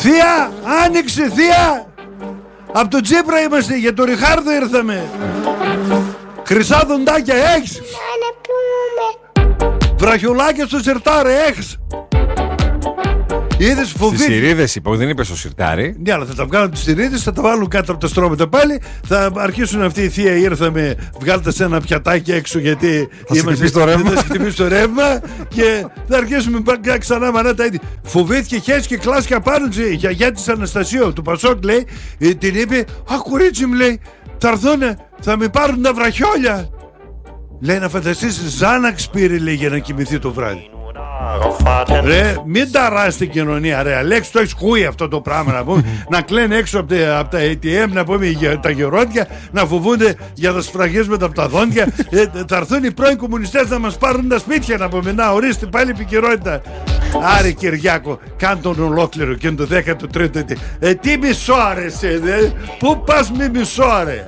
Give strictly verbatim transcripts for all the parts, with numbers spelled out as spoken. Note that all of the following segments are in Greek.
Θεία, άνοιξε θεία. Από τον Τσίπρα είμαστε, για τον Ριχάρδο ήρθαμε. Χρυσά δοντάκια έχεις? Βραχιολάκια στο σιρτάρι έχεις? Είδες φοβή. Στις σιρίδες είπα, δεν είπε στο σιρτάρι. Ναι, αλλά θα τα βγάλουν τις σιρίδες, θα τα βάλουν κάτω από τα στρώματα πάλι. Θα αρχίσουν αυτοί οι θεία ήρθαμε, βγάλτε σε ένα πιατάκι έξω γιατί θα είμαστε, το ρεύμα. Θα χτυπήσει το ρεύμα και θα αρχίσουμε ξανά μανά τα ίδια. Φοβήθηκε χέση και κλάσκα πάνω της η γιαγιά της Αναστασίου του Πασόκ, λέει, την είπε, α, κορίτσι μου, λέει, θα έρθουνε, θα με πάρουν τα βραχιόλια. Λέει, να φανταστείς, Ζάναξ πήρε, λέει, για να κοιμηθεί το βράδυ. Ρε, μην ταράς την κοινωνία, ρε Αλέξη, το έχεις χούει αυτό το πράγμα να πούμε. Να κλαίνουν έξω από τα, από τα έι τι εμ, να πούμε, τα γερόντια, να φοβούνται για τα σφραγίσματα από τα δόντια. ε, θα έρθουν οι πρώην κομμουνιστές να μας πάρουν τα σπίτια, να πούμε. Να, ορίστε πάλι επικαιρότητα. Άρε Κυριάκο, κάν τον ολόκληρο και το δέκατο τρίτο. Ε, τι μισόρεσαι, ε, πού πας με μισόρε?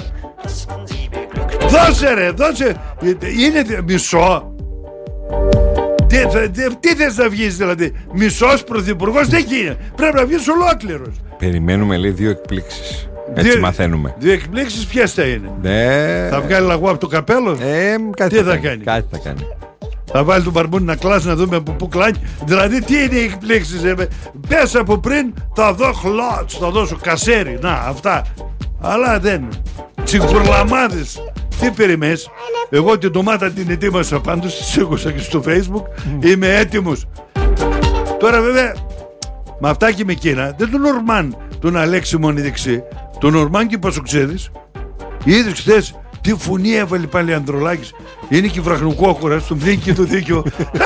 Δώσε ρε, δώσε. Είναι μισό. Τι, τι θες να βγεις δηλαδή? Μισός πρωθυπουργός δεν γίνεται. Πρέπει να βγεις ολόκληρος. Περιμένουμε, λέει, δύο εκπλήξεις. Έτσι δύο, μαθαίνουμε. Δύο εκπλήξεις ποιες θα είναι? Ναι. Θα βγάλει λαγό από το καπέλο? Ε, κάτι τι θα, θα κάνει. κάνει? Κάτι θα κάνει. Θα βάλει τον μπαρμπούνι να κλάσει, να δούμε από πού κλάνει. Δηλαδή τι είναι οι εκπλήξεις? Ε? Πες από πριν, θα δω χλότς, θα δώσω κασέρι. Να, αυτά. Αλλά δεν. Τσιγκουρλαμάδες. Τι περιμένεις? Εγώ την ντομάτα την ετοίμασα πάντως, τη σήκωσα και στο Facebook. Mm. Είμαι έτοιμος. Τώρα βέβαια, με αυτά και με εκείνα, δεν τον Ορμάν τον Αλέξη μόνη δεξί. Τον Ορμάν και Πασοξέδης. Είδες χθες τι φωνή έβαλε πάλι Ανδρολάκης. Είναι και βραχνοκόκορα, στον πνίγει και το δίκιο.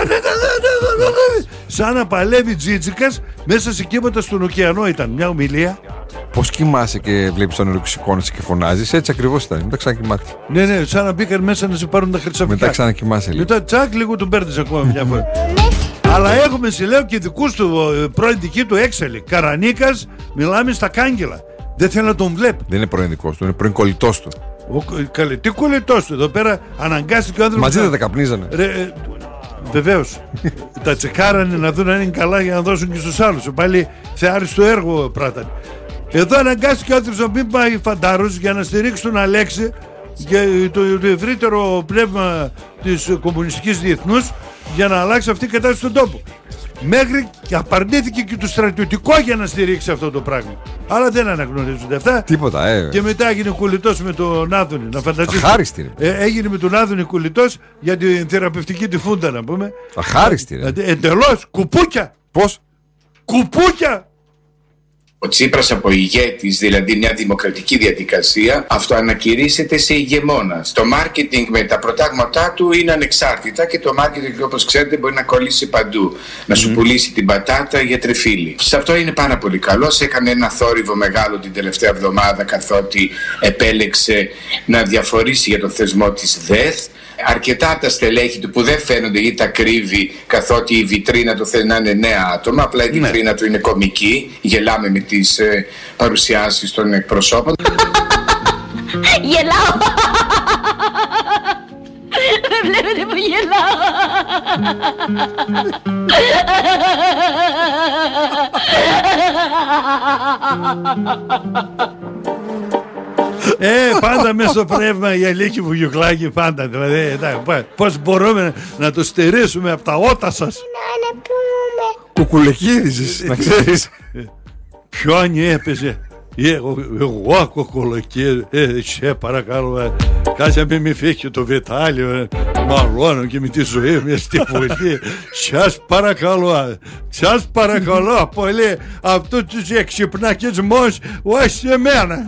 Σαν να παλεύει Τζίτζικας μέσα σε κύματα στον ωκεανό ήταν. Μια ομιλία. Πώς κοιμάσαι και βλέπεις τον νερό, σηκώνεσαι και φωνάζεις? Έτσι ακριβώς ήταν. Μετά ξανακοιμάται. Ναι, ναι, σαν να μπήκαν μέσα να σε πάρουν τα χρυσαφικά. Μετά ξανακοιμάσαι λίγο. Μετά τσακ, λίγο τον παίρνεις ακόμα μια φορά. Αλλά έχουμε, σε λέω, και δικούς του πρώην δική του έξαλλη. Καρανίκας, μιλάμε στα κάγκελα. Δεν θέλει να τον βλέπει. Δεν είναι πρώην δικός του, είναι πρώην κολλητός του. Ο, καλέ, τι κολλητός του? Εδώ πέρα αναγκάστηκε ο άνθρωπος. Μαζί δεν τα καπνίζανε. Ε, βεβαίως. Τα τσεκάρανε να δουν αν είναι καλά για να δώσουν και στους άλλους. Πάλι θεάριστο έργο πράτανε. Εδώ αναγκάστηκε ο άνθρωπος να μην πάει φαντάρος για να στηρίξει τον Αλέξη και το, το ευρύτερο πνεύμα της κομμουνιστικής διεθνούς για να αλλάξει αυτή η κατάσταση στον τόπο. Μέχρι και απαρνήθηκε και το στρατιωτικό για να στηρίξει αυτό το πράγμα. Αλλά δεν αναγνωρίζονται αυτά. Τίποτα, ε. Και μετά έγινε κολλητός με τον Άδωνη. Να φανταστείς. Αχάριστη, ρε. Ε, έγινε με τον Άδωνη κολλητός για την θεραπευτική τη φούντα, να πούμε. Αχάριστη, ρε. Ε, εντελώς. Κουπούκια. Πώς? Κουπούκια. Ο Τσίπρας από ηγέτης, δηλαδή μια δημοκρατική διαδικασία, αυτοανακηρύσσεται σε ηγεμόνας. Το μάρκετινγκ με τα προτάγματά του είναι ανεξάρτητα και το μάρκετινγκ, όπως ξέρετε, μπορεί να κολλήσει παντού. Mm-hmm. Να σου πουλήσει την πατάτα για τρεφίλι. Σε αυτό είναι πάρα πολύ καλός. Έκανε ένα θόρυβο μεγάλο την τελευταία εβδομάδα, καθότι επέλεξε να διαφορήσει για τον θεσμό της ΔΕΘ. Αρκετά τα στελέχη του που δεν φαίνονται ή τα κρύβει, καθότι η βιτρίνα του θέλει να είναι νέα άτομα. Απλά η βιτρίνα ναι. του είναι κωμική. Γελάμε με τις ε, παρουσιάσεις των εκπροσώπων. Γελάω. Με βλέπετε που γελάω. Ε, πάντα μέσα στο πνεύμα η Αλίκη Βουγιουκλάκη, πάντα. Δηλαδή, εντάξει, πώς μπορούμε να το στερήσουμε από τα ότα σας? Κουκουλεκίδησες, να ξέρεις. Ποιόνι έπαιζε? Εγώ, εγώ κουκουλεκίδη. Ε, σε παρακαλώ, κάτσε μην μη φύγει το Βιτάλιο. Μαλώνω και με τη ζωή μου στη βουλή. Σας παρακαλώ, σας παρακαλώ πολύ, αυτούς τους εξυπνακισμούς όχι σε μένα.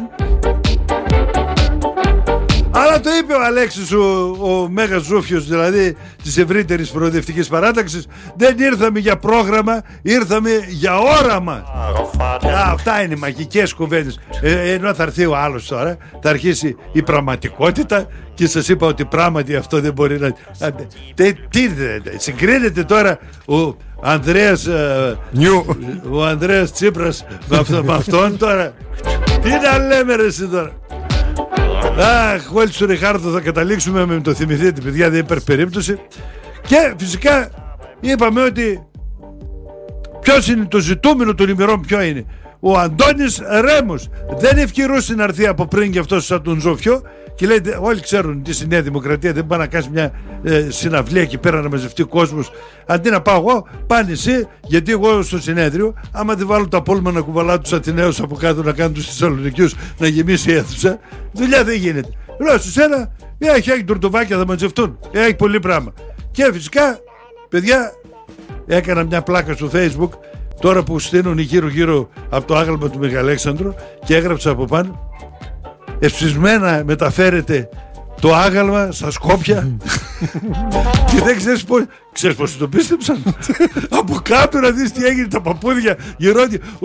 Αλλά το είπε ο Αλέξης, ο, ο Μέγας Ζούφιος, δηλαδή της ευρύτερης προοδευτικής παράταξης. Δεν ήρθαμε για πρόγραμμα, ήρθαμε για όραμα. Α, αυτά είναι μαγικές κουβέντες. ε, Ενώ θα έρθει ο άλλος τώρα, θα αρχίσει η πραγματικότητα. Και σας είπα ότι πράγματι αυτό δεν μπορεί να... Τι, τι συγκρίνεται τώρα ο Ανδρέας Νιου, ο Ανδρέας Τσίπρας με, αυτό, με αυτόν τώρα? Τι να λέμε ρε εσύ τώρα? Αχ, όλοι στο Ριχάρδο θα καταλήξουμε, με το θυμηθείτε παιδιά, δεν υπάρχει περίπτωση. Και φυσικά είπαμε ότι ποιος είναι το ζητούμενο των ημερών, ποιο είναι? ο Αντώνης Ρέμος δεν ευκαιρούσε να έρθει από πριν και αυτός σαν τον Ζόφιο και λέει όλοι ξέρουν τι στη Νέα Δημοκρατία δεν πάει να κάνει μια ε, συναυλία εκεί πέρα να μαζευτεί κόσμος, αντί να πάω εγώ πάνε εσύ, γιατί εγώ στο συνέδριο άμα δεν βάλω τα πόλμα να κουβαλάω τους Αθηναίους από κάτω να κάνουν τους Θεσσαλονικιούς να γεμίσει η αίθουσα, δουλειά δεν γίνεται. Λέω σε σένα έχει, έχει τουρτουβάκια θα μαζευτούν, έχει πολύ πράγμα. Και φυσικά παιδιά έκανα μια πλάκα στο Facebook τώρα που στείνουν γύρω γύρω από το άγαλμα του Μεγαλέξανδρου και έγραψα από πάνω ευσυσμένα μεταφέρεται το άγαλμα στα Σκόπια και δεν ξέρεις πώς, ξέρεις πώς το πίστεψαν από κάτω να δεις τι έγινε, τα παππούδια γυρώνει